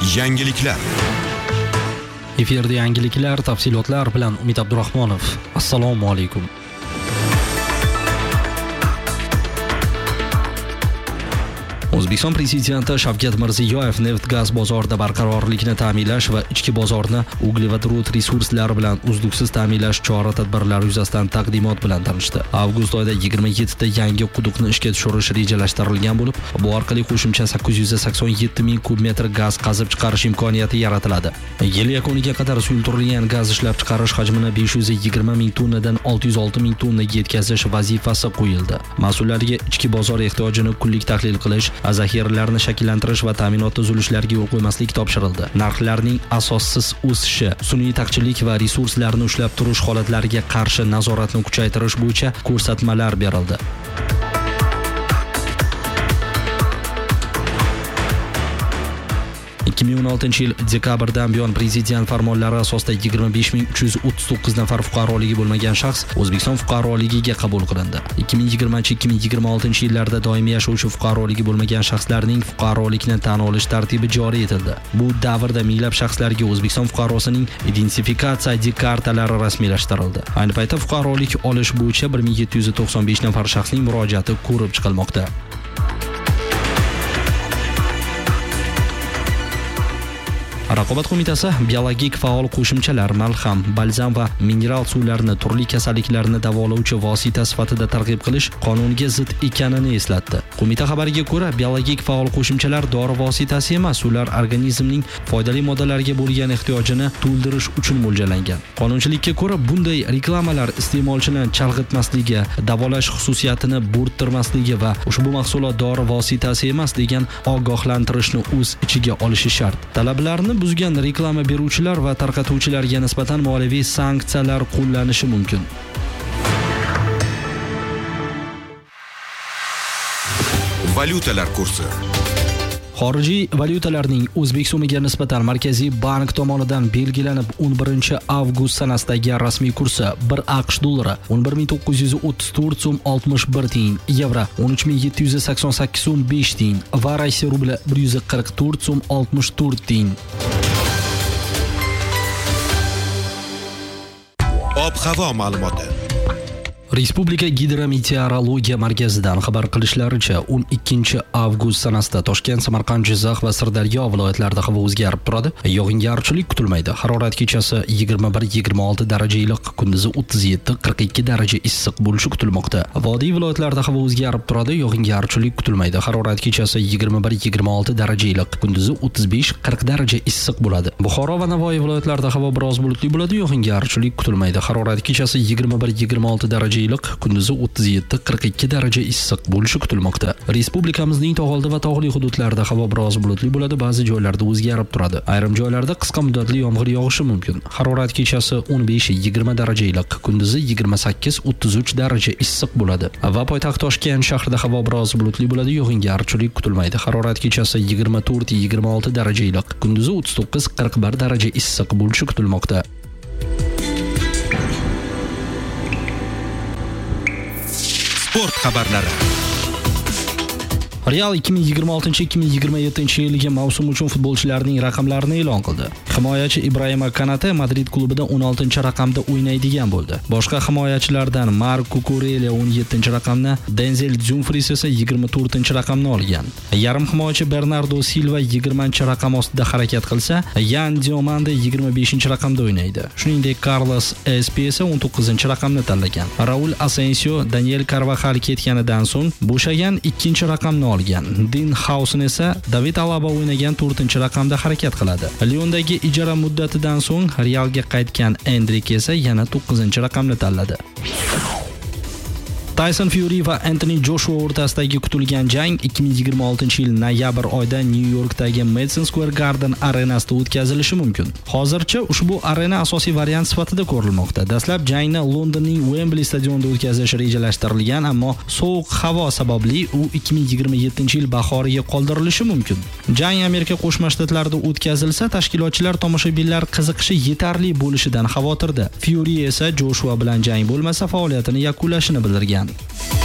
Yangiliklar. Efirda yangiliklar, tafsilotlar bilan Umid Abdurahmonov. Assalomu alaykum. O'zbekiston prezidenti Shavkat Mirziyoyev neft-gaz bozorida barqarorlikni ta'minlash va ichki bozorni uglevodorod resurslari bilan uzluksiz ta'minlash chora-tadbirlari yuzasidan taqdimot bilan tanishdi. Avgust oyida 27 ta yangi quduqni ishga tushirish rejalashtirilgan bo'lib, bu orqali qo'shimcha 887 ming kub metr gaz qazib chiqarish imkoniyati yaratiladi. Yil yakuniga qadar suyultirilgan gaz ishlab chiqarish hajmini 520 ming tonnadan 606 ming tonnaga yetkazish vazifasi qo'yildi. Mas'ullarga ichki bozor ehtiyojini kunlik tahlil qilish, zaxiralarni shakllantirish va ta'minot tuzilishlariga yo'l qo'ymaslik topshirildi. Narxlarning asossiz o'sishi, sun'iy taqchillik va resurslarni ushlab turish holatlariga qarshi nazoratni kuchaytirish bo'yicha ko'rsatmalar berildi. 2016-yil dekabrdan buyon prezident farmonlari asosida 25339 nafar fuqaroligi bo'lmagan shaxs O'zbekiston fuqaroligiga qabul qilindi. 2020-2026-yillarda doimiy yashovchi fuqaroligi bo'lmagan shaxslarning fuqarolikni tan olish tartibi joriy etildi. Bu davrda minglab shaxslarga O'zbekiston fuqarosining identifikatsiya ID kartalari rasmiylashtirildi. Ayni paytda fuqarolik olish bo'yicha 1795 nafar shaxsning murojaati ko'rib chiqilmoqda. Raqobat qo'mitasi biologik faol qo'shimchalar, malham, balzam va mineral suvlarni turli kasalliklarni davolovchi vosita sifatida targ'ib qilish qonunga zid ekanini eslatdi. Qo'mita xabariga ko'ra, biologik faol qo'shimchalar dori vositasi emas, ular organizmning foydali moddalarga bo'lgan ehtiyojini to'ldirish uchun mo'ljallangan. Qonunchilikka ko'ra, bunday reklamalar iste'molchini chalg'itmasligi, davolash xususiyatini bo'rttirmasligi va ushbu mahsulot dori vositasi emas degan ogohlantirishni o'z ichiga olishi shart. Talablarni buzgan reklama beruvchilar va tarqatuvchilarga nisbatan moliyaviy sanksiyalar qo'llanishi mumkin. Valyutalar kursi. Xorijiy valyutalarning O'zbek so'miga nisbatan Markaziy bank tomonidan belgilanib 11-avgust sanasidagi rasmiy kursi 1 AQSh dollari 11934 so'm 61 tiyin, yevro 13788 so'm 5 tiyin va Rossiya rubli 144 so'm 64 tiyin. Ob-havo ma'lumoti. Respublika gidrometeorologiya markazidan xabar qilishlaricha 12-avgust sanasida Toshkent, Samarqand, Jizzax va Sirdaryo viloyatlarida havo o'zgarib turadi. Yog'ingarchilik kutilmaydi. Harorat kechasi 21-26 daraja iliq, kunduzi 37-42 daraja issiq bo'lishi kutilmoqda. Vodiy viloyatlarida havo o'zgarib turadi. Yog'ingarchilik kutilmaydi. Harorat kechasi 21-26 daraja iliq, kunduzi 35-40 daraja issiq bo'ladi. Buxoro va Navoiy viloyatlarida havo biroz bulutli bo'ladi. Yog'ingarchilik kutilmaydi. Harorat kechasi 21-26 daraja iliq, kunduzi 37-42 daraja issiq bo'lishi kutilmoqda. Respublikamizning tog'oldi va tog'li hududlarida havo biroz bulutli bo'ladi, ba'zi joylarda o'zgarib turadi. Ayrim joylarda qisqa muddatli yomg'ir yog'ishi mumkin. Harorat kechasi 15-20 daraja iliq, kunduzi 28-33 daraja issiq bo'ladi. Va poytaxt Toshkent shahrida havo biroz bulutli bo'ladi, yog'ingarchilik kutilmaydi. Harorat kechasi 24-26 daraja iliq, kunduzi 39-41 daraja issiq bo'lishi kutilmoqda. Sport xabarlari. Real 2026-2027 mavsum uchun futbolchilarning raqamlarini e'lon qildi. Himoyachi Ibrahima Kanate Madrid klubida 16-raqamda o'ynaydigan bo'ldi. Boshqa himoyachilardan Marc Cucurella 17-raqamni, Denzel Dumfries esa 24-raqamni olgan. Yarim himoyachi Bernardo Silva 20-raqam ostida harakat qilsa, Yan Diomande 25-raqamda o'ynaydi. Shuningdek, Carlos Espi esa 19-raqamni tanlagan. Raul Asensio Daniel Carvajal ketganidan so'ng bo'shagan 2-raqamni olgan. Dean Housen esa David Alaba o'ynagan 4-raqamda harakat qiladi. Lyondagi ijara muddatidan so'ng Realga qaytgan Endrik esa yana 9-raqamni tanladi. Tyson Fury va Anthony Joshua o'rtasidagi kutilgan jang 2026-yil noyabr oyida New Yorkdagi Madison Square Garden arenasida o'tkazilishi mumkin. Hozircha ushbu arena asosiy variant sifatida ko'rilmoqda. Dastlab jangni Londonning Wembley stadionida o'tkazish rejalashtirilgan, ammo sovuq havo sababli u 2027-yil bahoriga qoldirilishi mumkin. Jang Amerika Qo'shma Shtatlarida o'tkazilsa, tashkilotchilar tomoshabinlar qiziqishi yetarli bo'lishidan xavotirda. Fury esa Joshua bilan jang bo'lmasa faoliyatini yakunlashini bildirgan.